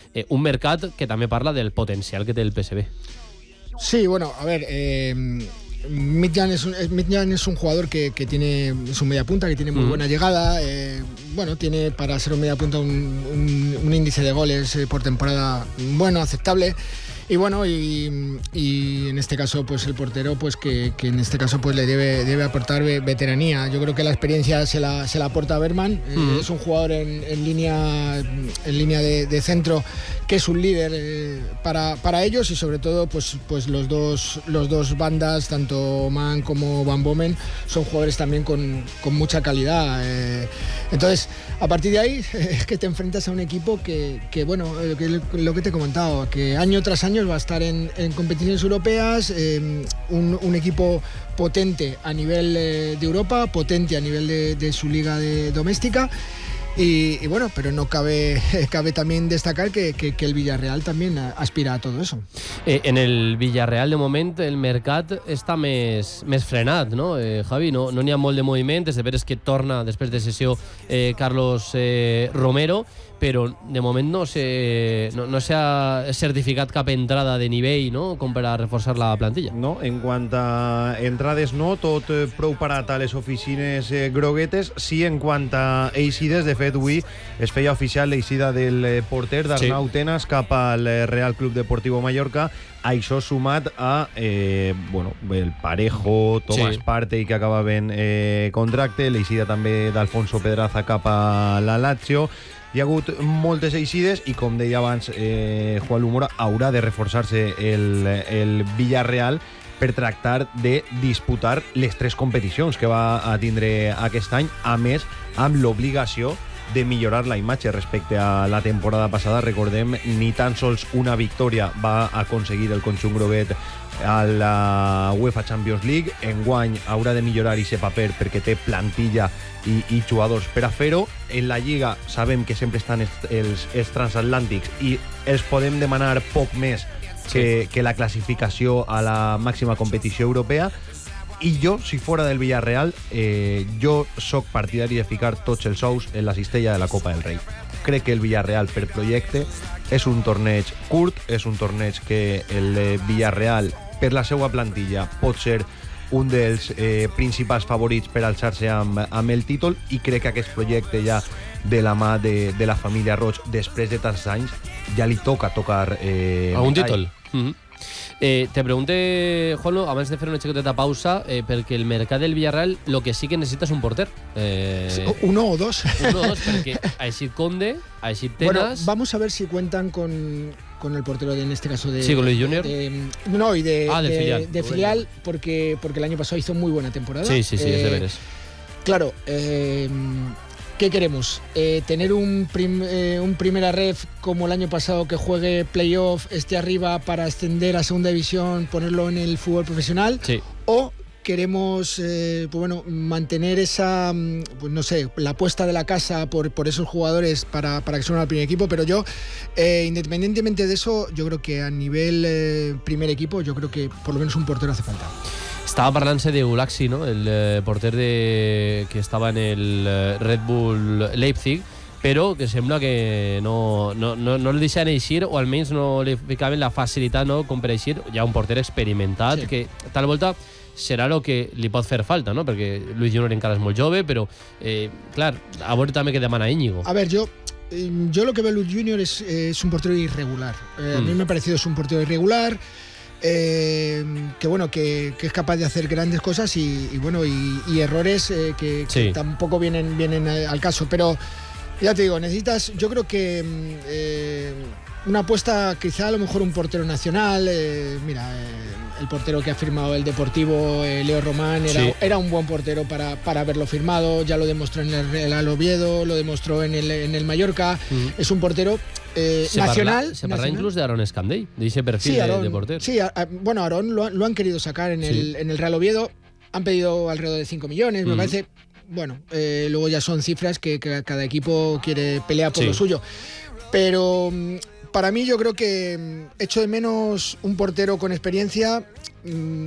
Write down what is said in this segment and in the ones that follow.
un mercat que també parla del potencial que té el PSV. Sí, bueno, a ver, Midtjylland es un jugador que tiene, es un mediapunta que tiene muy buena llegada. Bueno, tiene para ser un mediapunta un índice de goles por temporada bueno, aceptable. Y bueno, y en este caso, pues el portero, pues que en este caso pues le debe aportar veteranía. Yo creo que la experiencia se la aporta Bergman. Es un jugador en línea de centro que es un líder para ellos, y sobre todo pues los dos bandas, tanto Mann como Van Bommel, son jugadores también con mucha calidad. Entonces, a partir de ahí es que te enfrentas a un equipo que bueno, lo que te he comentado, que año tras año va a estar en competiciones europeas, un equipo potente a nivel de Europa, potente a nivel de su liga doméstica. Y bueno, pero no cabe también destacar que el Villarreal también aspira a todo eso. En el Villarreal, de moment, el mercat està més frenat, no, Javi? No n'hi ha molt de moviment. És de veres que torna, després de sessió, Carlos Romero, però de moment no s'ha certificat cap entrada de nivell, no?, com per a reforçar la plantilla. No, en quant a entrades no, tot prou parat a les oficines groguetes. Sí, en quant a eixides, de fet, avui es feia oficial l'eixida del porter d'Arnau Tenas cap al Real Club Deportivo Mallorca. Això sumat a el Parejo, Tomás Partey, que acabaven contracte, l'eixida també d'Alfonso Pedraza cap a la Lazio. Hi ha hagut moltes eixides i, com deia abans Juan Lumora, haurà de reforçar-se el Villarreal per tractar de disputar les 3 competicions que va a tindre aquest any, a més amb l'obligació de millorar la imatge respecte a la temporada passada. Recordem, ni tan sols una victòria va aconseguir el conjunt groguet a la UEFA Champions League. Enguany haurà de millorar aquest paper perquè té plantilla i jugadors per a fer-ho. En la Lliga sabem que sempre estan els transatlàntics i els podem demanar poc més que la classificació a la màxima competició europea. I jo, si fora del Villarreal, jo sóc partidari de ficar tots els ous en la cistella de la Copa del Rei. Crec que el Villarreal, per projecte, és un torneig curt, és un torneig que el Villarreal, per la seva plantilla, pot ser un dels principals favorits per alçar-se amb el títol, i crec que aquest projecte ja de la mà de la família Roig, després de tants anys, ja li toca tocar a un títol. Te pregunté, Juanlo, abans de fer una xicoteta pausa, perquè el mercat del Villarreal lo que sí que necessita és un porter. Uno o dos. Uno o dos, perquè ha eixit Conde, ha eixit Tenas... Bueno, vamos a ver si cuentan con el portero en este caso de... Sí, con Luis Junior. De filial, porque el año pasado hizo muy buena temporada. Sí, es de veres. Claro, ¿qué queremos? ¿Tener un primera ref como el año pasado, que juegue playoff, esté arriba para ascender a segunda división, ponerlo en el fútbol profesional? Sí. ¿O queremos mantener esa, la apuesta de la casa por esos jugadores para que suenen al primer equipo? Pero yo, independientemente de eso, yo creo que a nivel primer equipo, yo creo que por lo menos un portero hace falta. Estava parlant-se de Gulaxi, no?, el porter que estava en el Red Bull Leipzig, però que sembla que no el deixaven eixir, o almenys no li ficaven la facilitat, no?, com per eixir. Hi ha un porter experimentat, que tal volta serà el que li pot fer falta, no?, perquè Luis Junior encara és molt jove, però, clar, a veure també què demana Íñigo. A ver, yo lo que veo Luis Junior es un portero irregular. A mí me ha parecido es un portero irregular, que es capaz de hacer grandes cosas y errores que tampoco vienen al caso, pero ya te digo, necesitas, yo creo que una apuesta, quizá a lo mejor un portero nacional. El portero que ha firmado el Deportivo, Leo Román, era un buen portero para haberlo firmado. Ya lo demostró en el Real Oviedo, lo demostró en el Mallorca. Es un portero nacional. Se parla incluso de Aaron Escandell, de ese perfil de portero. Sí, bueno, Aaron lo han querido sacar en el Real Oviedo. Han pedido alrededor de 5 millones, me parece. Bueno, luego ya son cifras que cada equipo quiere pelear por lo suyo. Pero para mí, yo creo que echo de menos un portero con experiencia.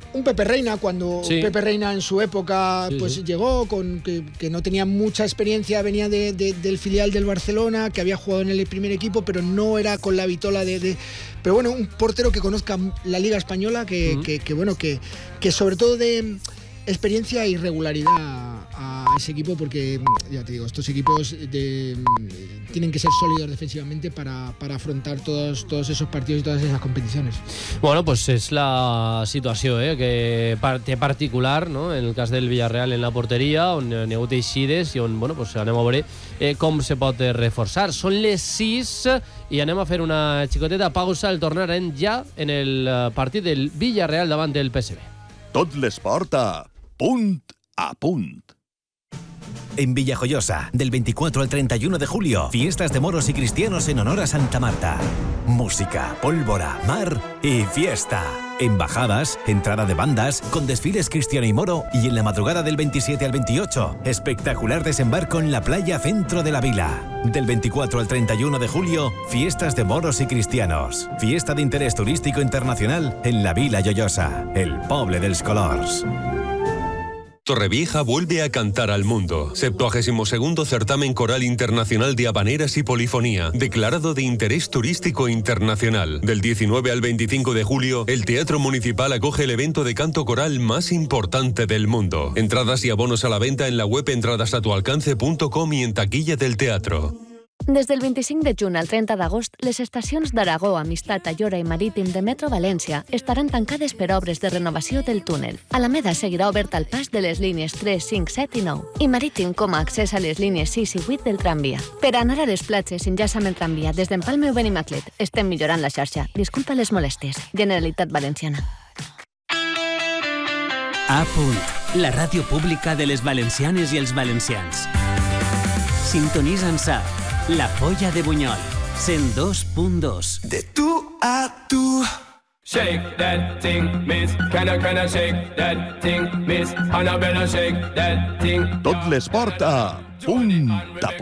un Pepe Reina, cuando Pepe Reina en su época llegó, que no tenía mucha experiencia, venía del filial del Barcelona, que había jugado en el primer equipo, pero no era con la vitola pero bueno, un portero que conozca la Liga Española, que sobre todo de experiencia y regularidad a ese equipo, porque ya te digo, estos equipos tienen que ser sólidos defensivamente para afrontar todos esos partidos y todas esas competiciones. Bueno, pues és la situació que té particular, no? En el cas del Villarreal en la porteria, on n'hi ha hagut eixides i on pues anem a veure com se pot reforçar. Són les 6 i anem a fer una xicoteta pausa. El tornarem ja en el partit del Villarreal davant del PSV. Tot l'esport a Punt a Punt. En Villajoyosa, del 24 al 31 de julio, fiestas de moros y cristianos en honor a Santa Marta. Música, pólvora, mar y fiesta. Embajadas, entrada de bandas, con desfiles cristiano y moro, y en la madrugada del 27 al 28, espectacular desembarco en la playa centro de la vila. Del 24 al 31 de julio, fiestas de moros y cristianos. Fiesta de interés turístico internacional en la Vila Joiosa, el poble dels colors. Torrevieja vuelve a cantar al mundo. 72º certamen coral internacional de habaneras y polifonía, declarado de interés turístico internacional. Del 19 al 25 de julio, el Teatro Municipal acoge el evento de canto coral más importante del mundo. Entradas y abonos a la venta en la web entradasatualcance.com y en taquilla del teatro. Des del 25 de juny al 30 d'agost, les estacions d'Aragó, Amistat, Ayora i Marítim de Metro València estaran tancades per obres de renovació del túnel. Alameda seguirà obert al pas de les línies 3, 5, 7 i 9, i Marítim com a accés a les línies 6 i 8 del tramvia. Per anar a les platges, enllaça amb el tramvia des d'Empalme o Benimaclet. Estem millorant la xarxa. Disculpa les molèsties. Generalitat Valenciana. A Punt, la ràdio pública de les valencianes i els valencians. Sintonitza'ns a La Polla de Bunyol, 102.2. De tú a tú. Shake that thing, miss. Can I shake that thing, miss? Annabella, shake that thing. Tot l'esport a Punt a Punt.